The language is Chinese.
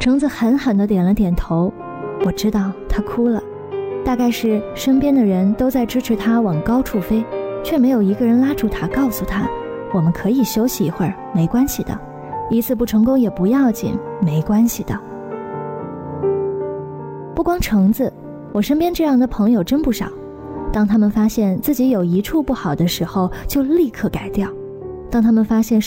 橙子狠狠地点了点头，我知道他哭了，大概是身边的人都在支持他往高处飞，却没有一个人拉住他，告诉他我们可以休息一会儿，没关系的，一次不成功也不要紧，没关系的。不光橙子，我身边这样的朋友真不少，当他们发现自己有一处不好的时候，就立刻改掉；当他们发现